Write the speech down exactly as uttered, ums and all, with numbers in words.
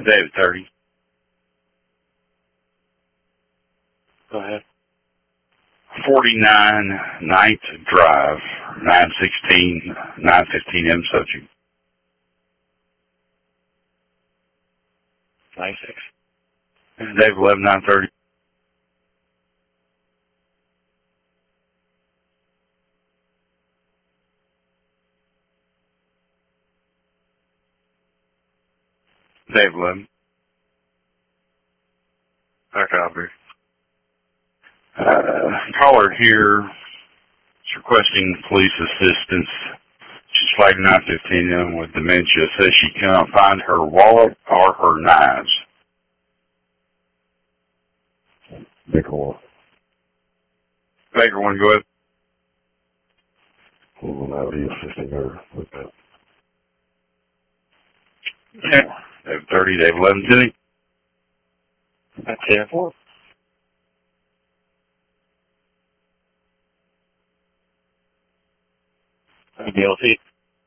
David thirty. Go ahead. forty-nine Ninth Drive, nine sixteen, nine fifteen M subject. ninety-six. David eleven nine thirty. David eleven. I copy. Uh, caller here is requesting police assistance. She's flagged nine fifteen M with dementia. Says she cannot find her wallet or her knives. Baker one. Baker one, go ahead. We will not be assisting her with that. Yeah. David thirty, David eleven, Jenny. That's ten four. D L T.